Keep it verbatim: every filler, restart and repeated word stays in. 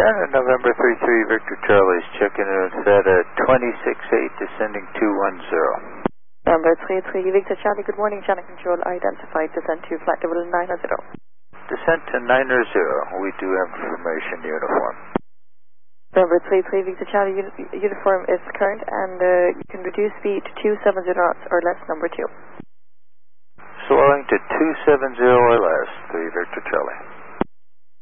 Center, November three three, Victor Charlie's checking in at uh, twenty-six eight, descending two one zero. November three three, Victor Charlie, good morning, channel control identified, descent to flight level nine zero. Descent to nine zero, we do have information uniform. November three three, Victor Charlie, uni uniform is current and uh, you can reduce speed to two seven zero knots or less, number two. Slowing to two seven zero or less, three Victor Charlie.